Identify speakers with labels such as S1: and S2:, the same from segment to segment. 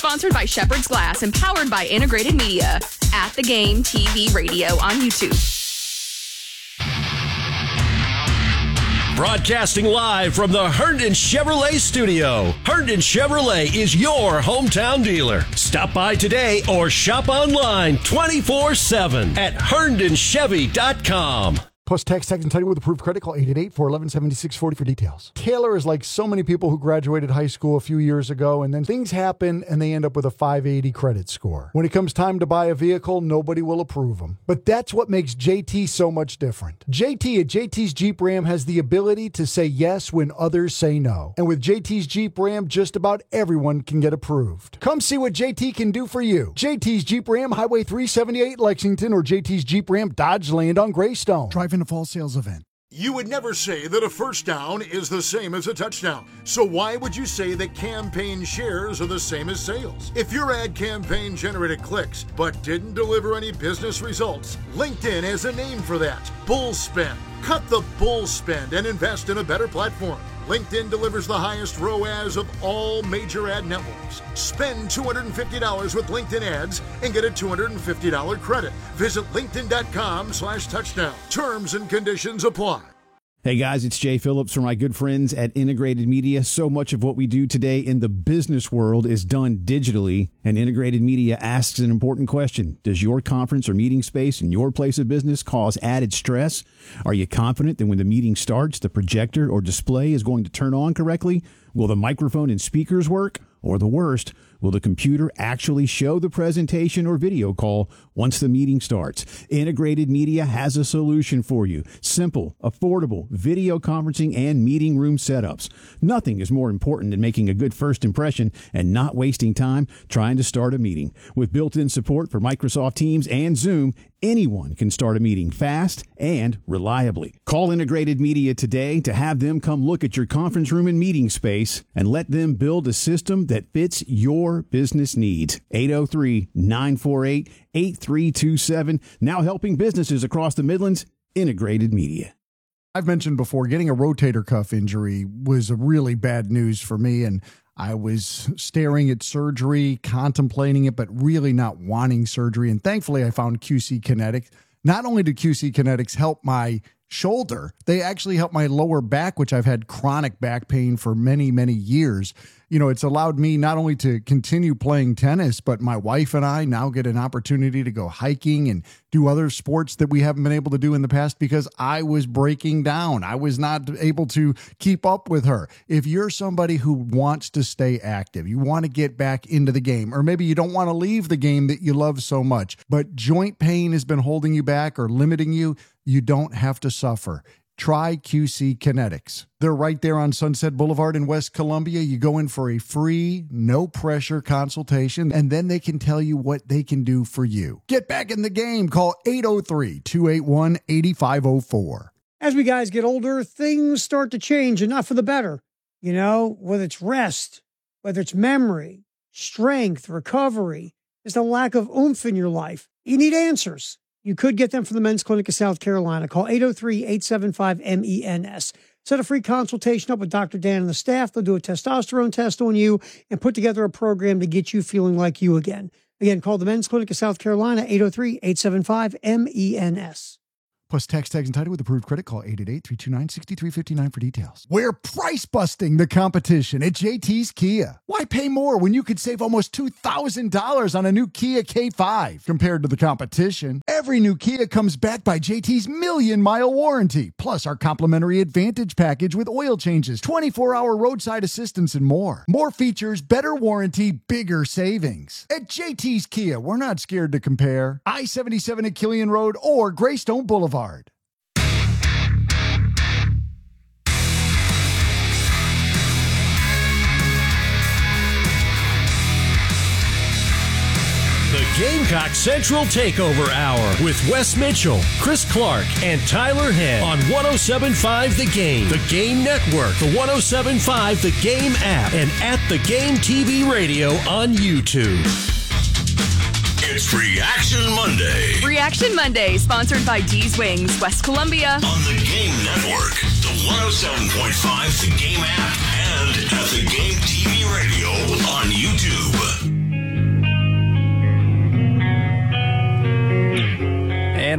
S1: Sponsored by Shepherd's Glass and powered by Integrated Media. At the Game TV Radio on YouTube.
S2: Broadcasting live from the Herndon Chevrolet studio. Herndon Chevrolet is your hometown dealer. Stop by today or shop online 24/7 at herndonchevy.com.
S3: Plus tax and title with approved credit. Call 888-411-7640 for details. Taylor is like so many people who graduated high school a few years ago, and then things happen and they end up with a 580 credit score. When it comes time to buy a vehicle, nobody will approve them. But that's what makes JT so much different. JT at JT's Jeep Ram has the ability to say yes when others say no. And with JT's Jeep Ram, just about everyone can get approved. Come see what JT can do for you. JT's Jeep Ram, Highway 378 Lexington, or JT's Jeep Ram Dodge Land on Greystone. Drive in a fall sales event.
S4: You would never say that a first down is the same as a touchdown. So why would you say that campaign shares are the same as sales? If your ad campaign generated clicks but didn't deliver any business results, LinkedIn has a name for that: bull spend. Cut the bull spend and invest in a better platform. LinkedIn delivers the highest ROAS of all major ad networks. Spend $250 with LinkedIn ads and get a $250 credit. Visit linkedin.com/touchdown. Terms and conditions apply.
S5: Hey guys, it's Jay Phillips from my good friends at Integrated Media. So much of what we do today in the business world is done digitally, and Integrated Media asks an important question. Does your conference or meeting space in your place of business cause added stress? Are you confident that when the meeting starts, the projector or display is going to turn on correctly? Will the microphone and speakers work? Or the worst, will the computer actually show the presentation or video call once the meeting starts? Integrated Media has a solution for you. Simple, affordable video conferencing and meeting room setups. Nothing is more important than making a good first impression and not wasting time trying to start a meeting. With built-in support for Microsoft Teams and Zoom, anyone can start a meeting fast and reliably. Call Integrated Media today to have them come look at your conference room and meeting space and let them build a system that fits your business needs. 803-948-8327. Now helping businesses across the Midlands. Integrated Media.
S3: I've mentioned before, getting a rotator cuff injury was a really bad news for me, and I was staring at surgery, contemplating it, but really not wanting surgery. And thankfully, I found QC Kinetics. Not only did QC Kinetics help my shoulder, they actually helped my lower back, which I've had chronic back pain for many, many years. You know, it's allowed me not only to continue playing tennis, but my wife and I now get an opportunity to go hiking and do other sports that we haven't been able to do in the past because I was breaking down. I was not able to keep up with her. If you're somebody who wants to stay active, you want to get back into the game, or maybe you don't want to leave the game that you love so much, but joint pain has been holding you back or limiting you, you don't have to suffer. Try QC Kinetics. They're right there on Sunset Boulevard in West Columbia. You go in for a free, no-pressure consultation, and then they can tell you what they can do for you. Get back in the game. Call 803-281-8504.
S6: As we guys get older, things start to change, and not for the better. You know, whether it's rest, whether it's memory, strength, recovery, just a lack of oomph in your life. You need answers. You could get them from the Men's Clinic of South Carolina. Call 803-875-MENS. Set a free consultation up with Dr. Dan and the staff. They'll do a testosterone test on you and put together a program to get you feeling like you again. Again, call the Men's Clinic of South Carolina, 803-875-MENS.
S3: Plus tax and title with approved credit. Call 888-329-6359 for details. We're price busting the competition at JT's Kia. Why pay more when you could save almost $2,000 on a new Kia K5 compared to the competition? Every new Kia comes backed by JT's million-mile warranty, plus our complimentary Advantage package with oil changes, 24-hour roadside assistance, and more. More features, better warranty, bigger savings. At JT's Kia, we're not scared to compare. I-77 at Killian Road or Greystone Boulevard.
S2: The Gamecock Central Takeover Hour with Wes Mitchell, Chris Clark, and Tyler Head on 107.5 The Game, The Game Network, the 107.5 The Game app, and at The Game TV Radio on YouTube.
S7: It's Reaction Monday.
S1: Reaction Monday, sponsored by D's Wings, West Columbia.
S7: On the Game Network, the 107.5 The Game app, and at The Game TV Radio on YouTube.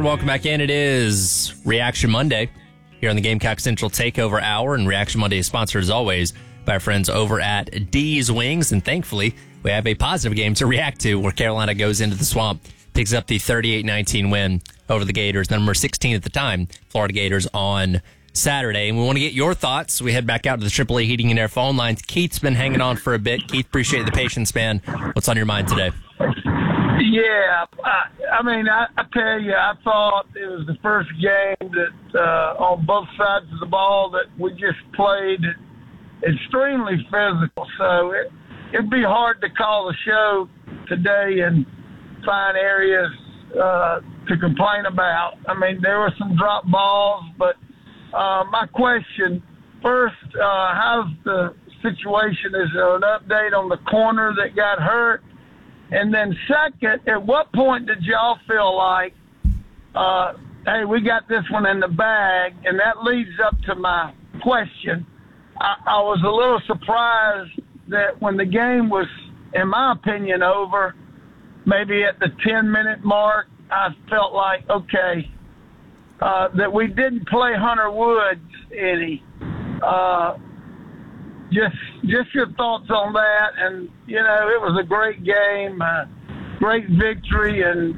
S8: and welcome back in. It is Reaction Monday here on the Gamecock Central Takeover Hour, and Reaction Monday is sponsored, as always, by our friends over at D's Wings, and thankfully, we have a positive game to react to where Carolina goes into the Swamp, picks up the 38-19 win over the Gators, number 16 at the time, Florida Gators, on Saturday. And we want to get your thoughts. We head back out to the AAA Heating and Air phone lines. Keith's been hanging on for a bit. Keith, appreciate the patience, man. What's on your mind today?
S9: Yeah, I tell you, I thought it was the first game that on both sides of the ball that we just played extremely physical. So it'd be hard to call the show today and find areas to complain about. I mean, there were some drop balls, but my question first, how's the situation? Is there an update on the corner that got hurt? And then second, at what point did y'all feel like, hey, we got this one in the bag? And that leads up to my question. I was a little surprised that when the game was, in my opinion, over, maybe at the 10-minute mark, I felt like, okay, that we didn't play Hunter Woods any. Just your thoughts on that. And, you know, it was a great game, great victory, and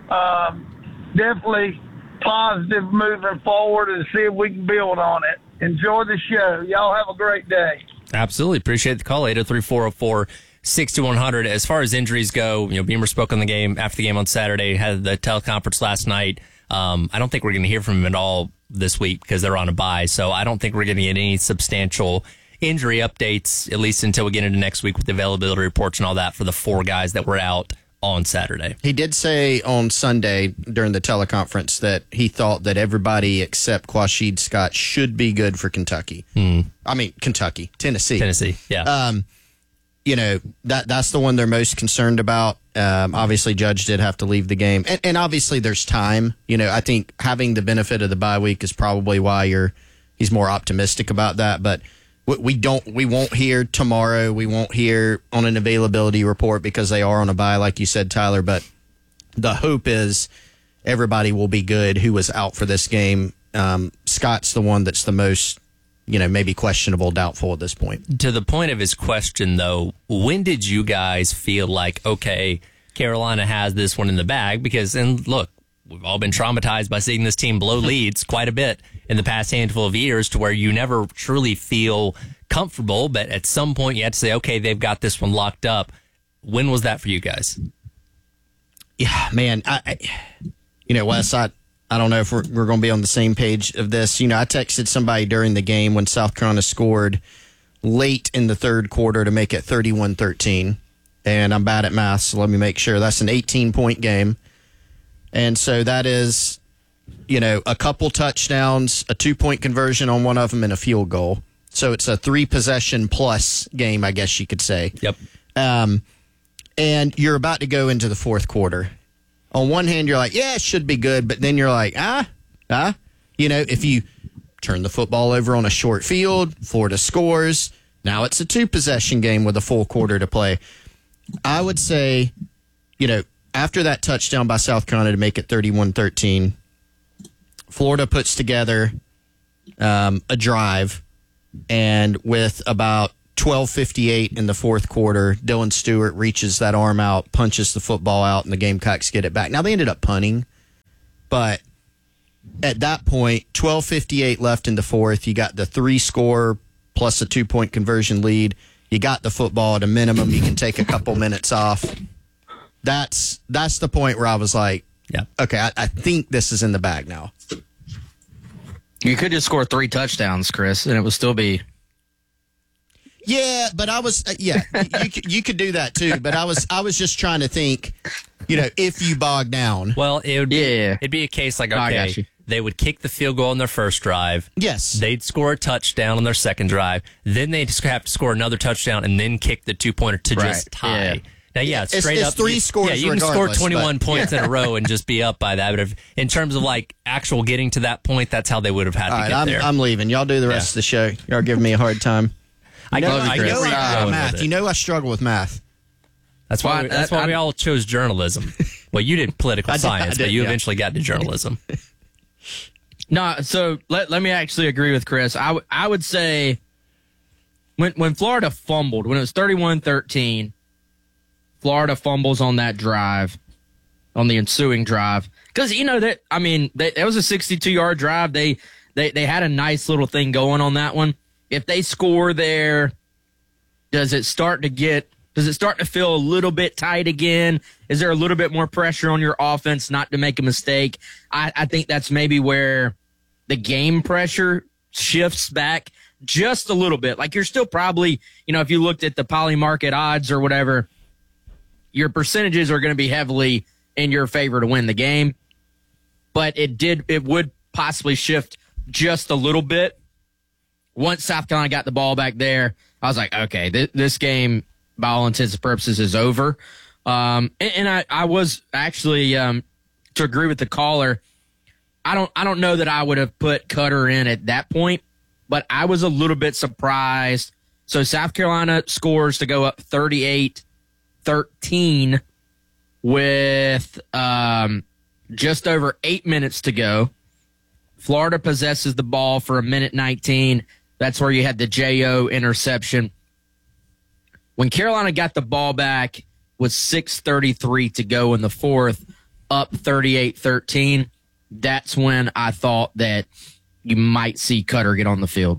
S9: definitely positive moving forward and see if we can build on it. Enjoy the show. Y'all have a great day.
S8: Absolutely. Appreciate the call. 803-404-6100. As far as injuries go, you know, Beamer spoke on the game after the game on Saturday, had the teleconference last night. I don't think we're going to hear from him at all this week because they're on a bye. So I don't think we're going to get any substantial injury updates, at least until we get into next week with the availability reports and all that for the 4 guys that were out on Saturday.
S10: He did say on Sunday during the teleconference that he thought that everybody except Quashid Scott should be good for Kentucky. Tennessee,
S8: yeah.
S10: You know, that's the one they're most concerned about. Obviously, Judge did have to leave the game. And obviously, there's time. You know, I think having the benefit of the bye week is probably why he's more optimistic about that. But we won't hear tomorrow. We won't hear on an availability report because they are on a bye, like you said, Tyler. But the hope is everybody will be good who was out for this game. Scott's the one that's the most, you know, maybe questionable, doubtful at this point.
S8: To the point of his question, though, when did you guys feel like, okay, Carolina has this one in the bag? Because, and look, we've all been traumatized by seeing this team blow leads quite a bit in the past handful of years to where you never truly feel comfortable, but at some point you had to say, okay, they've got this one locked up. When was that for you guys?
S10: Yeah, man, Wes, I don't know if we're going to be on the same page of this. You know, I texted somebody during the game when South Carolina scored late in the third quarter to make it 31-13. And I'm bad at math, so let me make sure. That's an 18-point game. And so that is, you know, a couple touchdowns, a 2-point conversion on one of them, and a field goal. So it's a 3-possession plus game, I guess you could say.
S8: Yep.
S10: And you're about to go into the fourth quarter. On one hand, you're like, yeah, it should be good. But then you're like, you know, if you turn the football over on a short field, Florida scores. Now it's a 2-possession game with a full quarter to play. I would say, you know, after that touchdown by South Carolina to make it 31-13, Florida puts together a drive, and with about 12:58 in the fourth quarter, Dylan Stewart reaches that arm out, punches the football out, and the Gamecocks get it back. Now, they ended up punting, but at that point, 12:58 left in the fourth, you got the 3-score plus a 2-point conversion lead. You got the football at a minimum. You can take a couple minutes off. That's the point where I was like,
S8: yeah,
S10: okay, I think this is in the bag now.
S11: You could just score 3 touchdowns, Chris, and it would still be.
S10: Yeah, but I was you could do that too. But I was just trying to think, you know, if you bog down.
S8: Well, it'd be a case like, okay, they would kick the field goal on their first drive.
S10: Yes,
S8: they'd score a touchdown on their second drive. Then they'd have to score another touchdown and then kick the 2-pointer to just tie. Yeah. Now, straight up,
S10: 3 scores.
S8: Yeah, you can score 21 points in a row and just be up by that. But in terms of like actual getting to that point, that's how they would have had to get there.
S10: I'm leaving. Y'all do the rest of the show. Y'all are giving me a hard time.
S8: I know
S10: math. You know I struggle with math.
S8: That's why we all chose journalism. Well, you did political science, but you eventually got to journalism.
S11: No, so let me actually agree with Chris. I would say when Florida fumbled, when it was 31-13, Florida fumbles on that drive, on the ensuing drive. Because, that was a 62-yard drive. They had a nice little thing going on that one. If they score there, does it start to feel a little bit tight again? Is there a little bit more pressure on your offense not to make a mistake? I think that's maybe where the game pressure shifts back just a little bit. Like, you're still probably, if you looked at the poly market odds or whatever, your percentages are going to be heavily in your favor to win the game. But it would possibly shift just a little bit. Once South Carolina got the ball back there, I was like, okay, this game, by all intents and purposes, is over. And I was actually, to agree with the caller, I don't know that I would have put Cutter in at that point, but I was a little bit surprised. So South Carolina scores to go up 38-13 with just over 8 minutes to go. Florida possesses the ball for 1:19. That's where you had the J.O. interception. When Carolina got the ball back with 6:33 to go in the fourth, up 38-13, that's when I thought that you might see Cutter get on the field.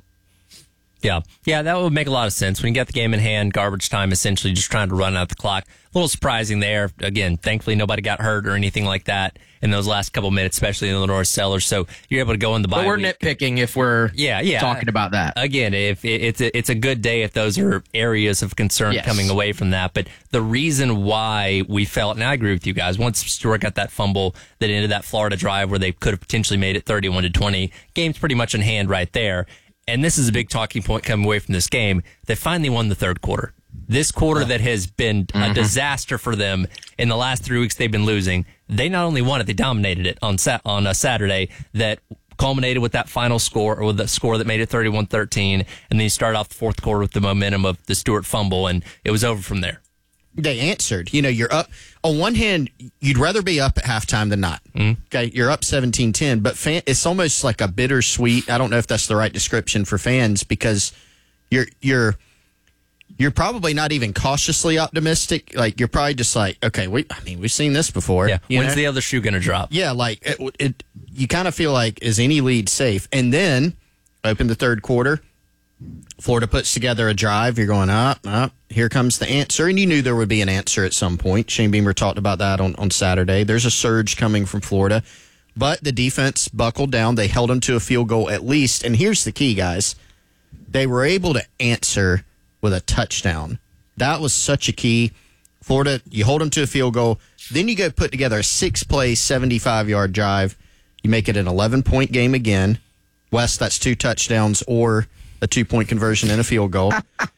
S8: Yeah, that would make a lot of sense. When you get the game in hand, garbage time, essentially just trying to run out the clock. A little surprising there. Again, thankfully nobody got hurt or anything like that in those last couple minutes, especially in the North Sellers. So you're able to go in the bye week.
S11: But we're nitpicking if we're talking about that.
S8: Again, if it's a good day if those are areas of concern coming away from that. But the reason why we felt, and I agree with you guys, once Stewart got that fumble that ended that Florida drive where they could have potentially made it 31-20, game's pretty much in hand right there. And this is a big talking point coming away from this game. They finally won the third quarter. This quarter that has been a disaster for them in the last 3 weeks they've been losing. They not only won it, they dominated it on a Saturday that culminated with that final score, or with the score that made it 31-13. And then you start off the fourth quarter with the momentum of the Stewart fumble, and it was over from there.
S10: They answered. You're up. On one hand, you'd rather be up at halftime than not. Okay, you're up 17-10, but it's almost like a bittersweet. I don't know if that's the right description for fans, because you're probably not even cautiously optimistic. Like, you're probably just like, okay, we've seen this before.
S8: Yeah. When's the other shoe going to drop?
S10: Yeah, like you kind of feel like, is any lead safe? And then open the third quarter. Florida puts together a drive. You're going, here comes the answer. And you knew there would be an answer at some point. Shane Beamer talked about that on Saturday. There's a surge coming from Florida. But the defense buckled down. They held them to a field goal at least. And here's the key, guys. They were able to answer with a touchdown. That was such a key. Florida, you hold them to a field goal. Then you go put together a 6-play, 75-yard drive. You make it an 11-point game again. Wes, that's 2 touchdowns or a 2-point conversion and a field goal.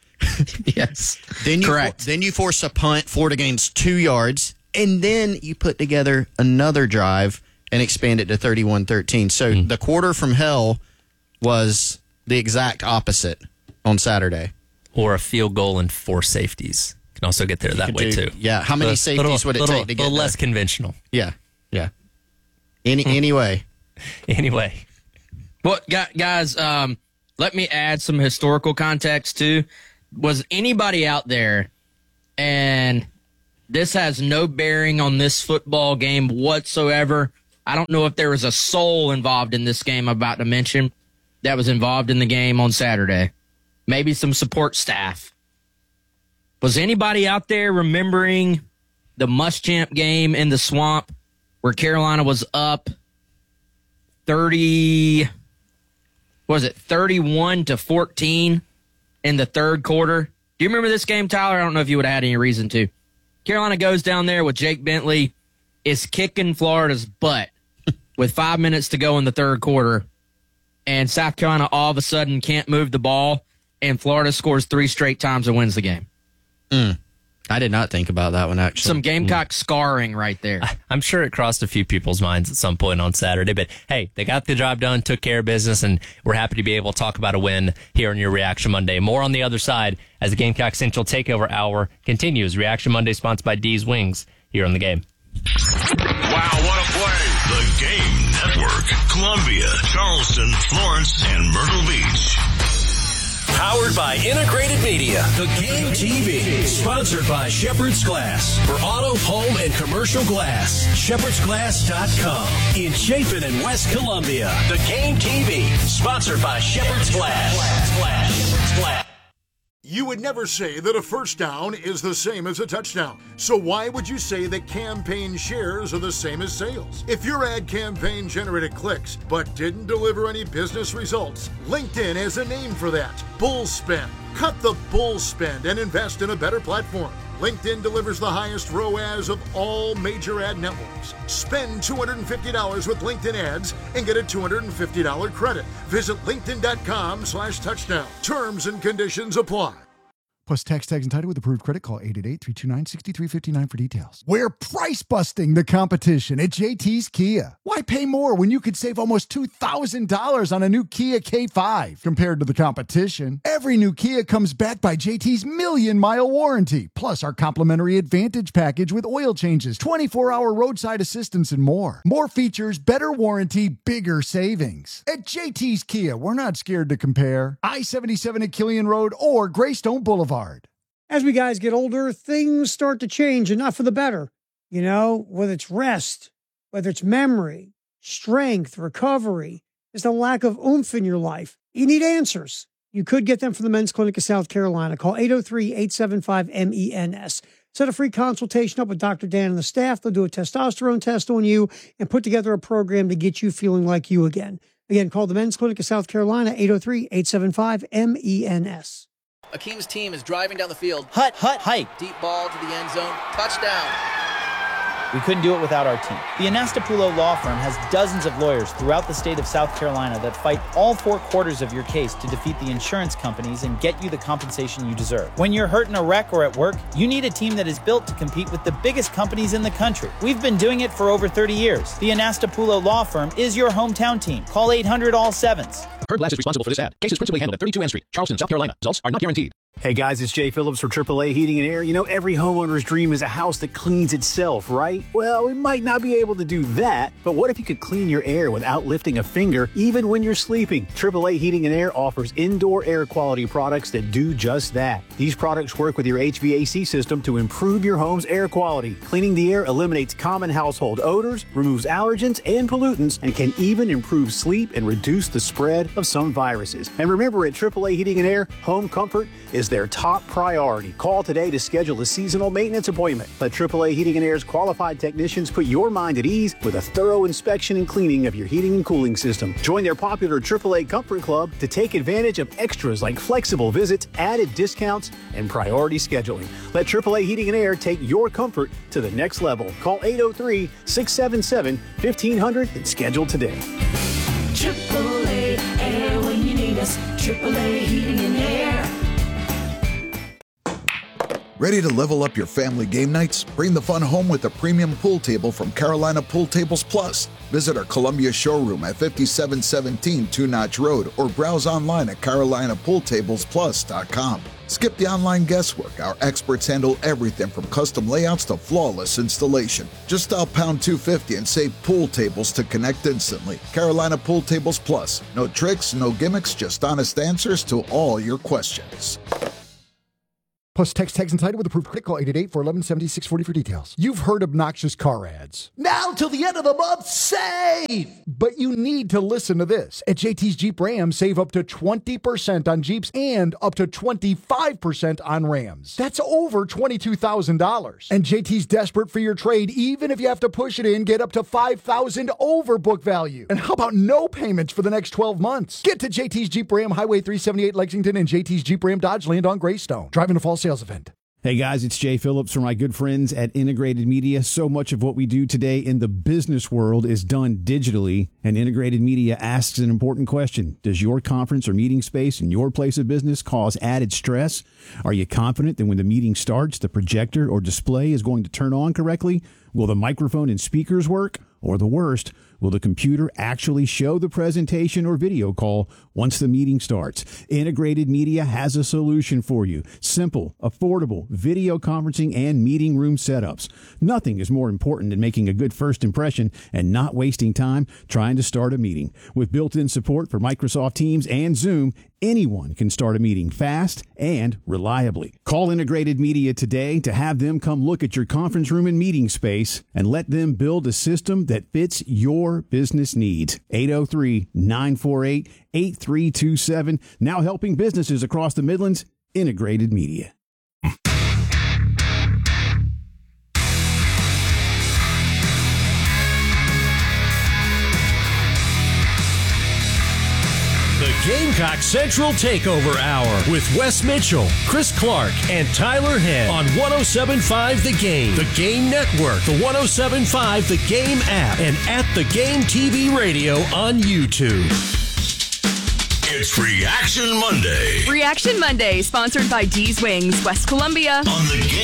S11: Yes.
S10: Correct. Then you force a punt. Florida gains 2 yards. And then you put together another drive and expand it to 31-13. So the quarter from hell was the exact opposite on Saturday.
S8: Or a field goal and 4 safeties. Can also get there that way, too.
S10: Yeah. How many safeties would it take to get there?
S8: A little less conventional.
S10: Yeah. Anyway.
S11: Well, guys, let me add some historical context, too. Was anybody out there, and this has no bearing on this football game whatsoever. I don't know if there was a soul involved in this game I'm about to mention that was involved in the game on Saturday. Maybe some support staff. Was anybody out there remembering the Muschamp game in the Swamp where Carolina was up 31-14 in the third quarter? Do you remember this game, Tyler? I don't know if you would have had any reason to. Carolina goes down there with Jake Bentley, is kicking Florida's butt with 5 minutes to go in the third quarter, and South Carolina all of a sudden can't move the ball, and Florida scores 3 straight times and wins the game.
S10: I did not think about that one, actually.
S11: Some Gamecock scarring right there.
S8: I'm sure it crossed a few people's minds at some point on Saturday, but hey, they got the job done, took care of business, and we're happy to be able to talk about a win here on your Reaction Monday. More on the other side as the Gamecock Central Takeover Hour continues. Reaction Monday sponsored by D's Wings here on the game.
S7: Wow, what a play! The Game Network. Columbia, Charleston, Florence, and Myrtle Beach.
S2: Powered by Integrated Media. The Game TV. Sponsored by Shepherd's Glass. For auto, home, and commercial glass. ShepherdsGlass.com. In Chapin and West Columbia. The Game TV. Sponsored by Shepherd's Glass.
S4: You would never say that a first down is the same as a touchdown. So why would you say that campaign shares are the same as sales? If your ad campaign generated clicks but didn't deliver any business results, LinkedIn has a name for that. Bull spend. Cut the bull spend and invest in a better platform. LinkedIn delivers the highest ROAS of all major ad networks. Spend $250 with LinkedIn ads and get a $250 credit. Visit linkedin.com/touchdown. Terms and conditions apply.
S3: Plus tax tags and title with approved credit. Call 888-329-6359 for details. We're price busting the competition at JT's Kia. Why pay more when you could save almost $2,000 on a new Kia K5 compared to the competition? Every new Kia comes backed by JT's million-mile warranty, plus our complimentary Advantage package with oil changes, 24-hour roadside assistance, and more. More features, better warranty, bigger savings. At JT's Kia, we're not scared to compare. I-77 at Killian Road or Greystone Boulevard.
S6: As we guys get older, things start to change, and not for the better. You know, whether it's rest, whether it's memory, strength, recovery, there's a lack of oomph in your life. You need answers. You could get them from the Men's Clinic of South Carolina. Call 803-875-MENS. Set a free consultation up with Dr. Dan and the staff. They'll do a testosterone test on you and put together a program to get you feeling like you again. Again, call the Men's Clinic of South Carolina, 803-875-MENS.
S12: Akeem's team is driving down the field. Hike. Deep ball to the end zone. Touchdown.
S13: We couldn't do it without our team. The Anastapulo Law Firm has dozens of lawyers throughout the state of South Carolina that fight all four quarters of your case to defeat the insurance companies and get you the compensation you deserve. When you're hurt in a wreck or at work, you need a team that is built to compete with the biggest companies in the country. We've been doing it for over 30 years. The Anastapulo Law Firm is your hometown team. Call 800-ALL-7s.
S14: Heard Glass is responsible for this ad. Case is principally handled at 32 N Street, Charleston, South Carolina. Results are not guaranteed.
S5: Hey guys, it's Jay Phillips for AAA Heating and Air. You know, every homeowner's dream is a house that cleans itself, right? Well, we might not be able to do that, but what if you could clean your air without lifting a finger, even when you're sleeping? AAA Heating and Air offers indoor air quality products that do just that. These products work with your HVAC system to improve your home's air quality. Cleaning the air eliminates common household odors, removes allergens and pollutants, and can even improve sleep and reduce the spread of some viruses. And remember, at AAA Heating and Air, home comfort is their top priority. Call today to schedule a seasonal maintenance appointment. Let AAA Heating and Air's qualified technicians put your mind at ease with a thorough inspection and cleaning of your heating and cooling system. Join their popular AAA Comfort Club to take advantage of extras like flexible visits, added discounts, and priority scheduling. Let AAA Heating and Air take your comfort to the next level. Call 803-677-1500 and schedule today.
S15: AAA Air when you need us. AAA Heating and Air.
S16: Ready to level up your family game nights? Bring the fun home with a premium pool table from Carolina Pool Tables Plus. Visit our Columbia showroom at 5717 Two Notch Road or browse online at carolinapooltablesplus.com. Skip the online guesswork. Our experts handle everything from custom layouts to flawless installation. Just dial pound 250 and save pool tables to connect instantly. Carolina Pool Tables Plus. No tricks, no gimmicks, just honest answers to all your questions.
S3: Plus text tags and title with approved credit. Call 888-411-7640 for details. You've heard obnoxious car ads. Now till the end of the month, save! But you need to listen to this. At JT's Jeep Ram, save up to 20% on Jeeps and up to 25% on Rams. That's over $22,000. And JT's desperate for your trade, even if you have to push it in, get up to $5,000 over book value. And how about no payments for the next 12 months? Get to JT's Jeep Ram, Highway 378 Lexington, and JT's Jeep Ram Dodge Land on Greystone. Driving to Fall Sales Event.
S5: Hey guys, it's Jay Phillips from my good friends at Integrated Media. So much of what we do today in the business world is done digitally, and Integrated Media asks an important question. Does your conference or meeting space in your place of business cause added stress? Are you confident that when the meeting starts, the projector or display is going to turn on correctly? Will the microphone and speakers work? Or the worst, will the computer actually show the presentation or video call once the meeting starts? Integrated Media has a solution for you. Simple, affordable video conferencing and meeting room setups. Nothing is more important than making a good first impression and not wasting time trying to start a meeting. With built-in support for Microsoft Teams and Zoom, anyone can start a meeting fast and reliably. Call Integrated Media today to have them come look at your conference room and meeting space and let them build a system that fits your business needs. 803-948-8327. Now helping businesses across the Midlands. Integrated Media.
S2: The Gamecock Central Takeover Hour with Wes Mitchell, Chris Clark, and Tyler Henn on 107.5 The Game, The Game Network, the 107.5 The Game app, and at The Game TV Radio on YouTube.
S7: It's Reaction Monday.
S1: Reaction Monday, sponsored by D's Wings, West Columbia.
S7: On The Game.